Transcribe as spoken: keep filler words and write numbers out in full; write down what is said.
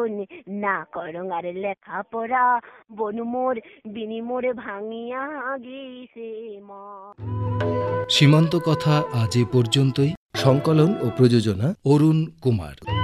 মন না করং আর লেখাপড়া, বন মোর বিনিমোর ভাঙিয়া গেছে মা। সীমান্ত কথা আজ এ পর্যন্তই। সংকলন ও প্রযোজনা অরুণ কুমার।